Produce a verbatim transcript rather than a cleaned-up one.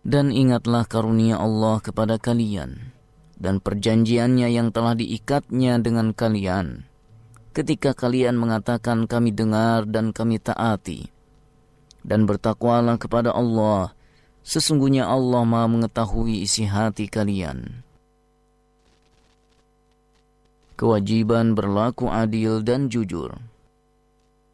Dan ingatlah karunia Allah kepada kalian dan perjanjiannya yang telah diikatnya dengan kalian ketika kalian mengatakan kami dengar dan kami taati. Dan bertakwalah kepada Allah, sesungguhnya Allah Maha mengetahui isi hati kalian. Kewajiban berlaku adil dan jujur.